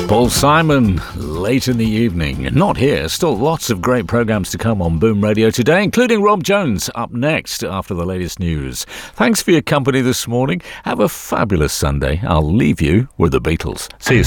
Paul Simon, late in the evening. Not here, still lots of great programmes to come on Boom Radio today, including Rob Jones up next after the latest news. Thanks for your company this morning. Have a fabulous Sunday. I'll leave you with the Beatles. See you soon.